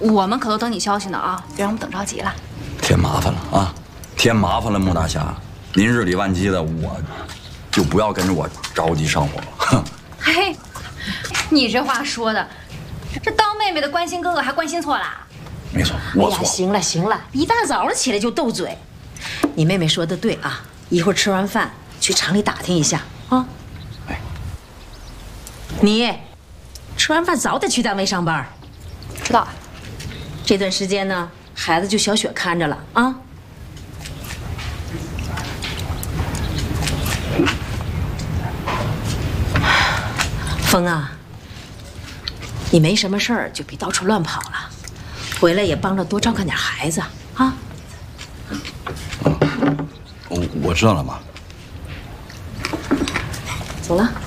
我们可都等你消息呢啊，别让我们等着急了。 添麻烦了啊，添麻烦了，穆大侠，您日理万机的，我就不要跟着我着急上火了。哼， 嘿，你这话说的，这当妹妹的关心哥哥还关心错了？ 没错，我错。 哎呀，行了行了，一大早上起来就斗嘴。你妹妹说的对啊，一会儿吃完饭去厂里打听一下啊。 哎， 你吃完饭早得去单位上班。 知道。 这段时间呢，孩子就小雪看着了啊。风啊，你没什么事儿就别到处乱跑了，回来也帮着多照看点孩子啊。 我知道了，妈。 走了。